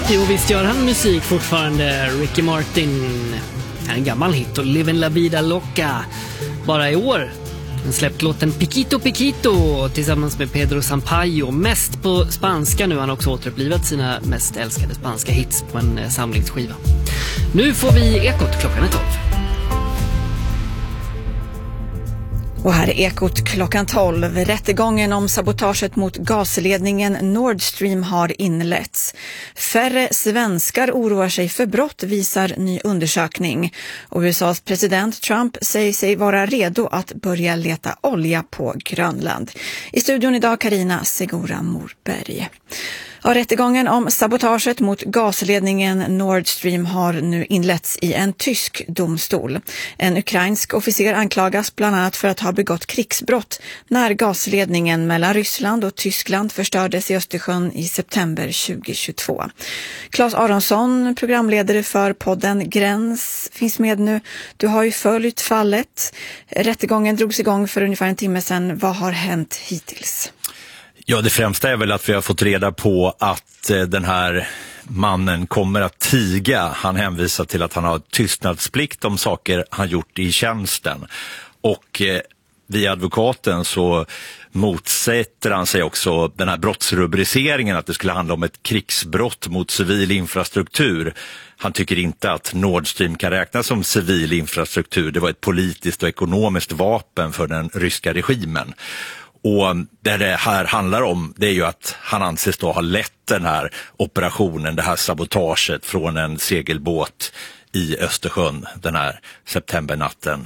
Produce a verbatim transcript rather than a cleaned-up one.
Jo, visst gör han musik fortfarande. Ricky Martin, en gammal hit, och Livin' La Vida Loca. Bara i år han släppt låten Piquito Piquito tillsammans med Pedro Sampaio. Mest på spanska nu. Han har också återupplivat sina mest älskade spanska hits på en eh, samlingsskiva. Nu får vi Ekot, klockan är tolv. Och här är Ekot klockan tolv. Rättegången om sabotaget mot gasledningen Nord Stream har inletts. Färre svenskar oroar sig för brott, visar ny undersökning. Och U S A:s president Trump säger sig vara redo att börja leta olja på Grönland. I studion idag Karina Segura Morberg. Ja, rättegången om sabotaget mot gasledningen Nord Stream har nu inletts i en tysk domstol. En ukrainsk officer anklagas bland annat för att ha begått krigsbrott när gasledningen mellan Ryssland och Tyskland förstördes i Östersjön i september tjugohundratjugotvå. Claes Aronsson, programledare för podden Gräns, finns med nu. Du har ju följt fallet. Rättegången drogs igång för ungefär en timme sedan. Vad har hänt hittills? Ja, det främsta är väl att vi har fått reda på att eh, den här mannen kommer att tiga. Han hänvisar till att han har tystnadsplikt om saker han gjort i tjänsten. Och eh, via advokaten så motsätter han sig också den här brottsrubriceringen att det skulle handla om ett krigsbrott mot civil infrastruktur. Han tycker inte att Nord Stream kan räknas som civil infrastruktur. Det var ett politiskt och ekonomiskt vapen för den ryska regimen. Och det det här handlar om, det är ju att han anses då ha lett den här operationen, det här sabotaget från en segelbåt i Östersjön den här septembernatten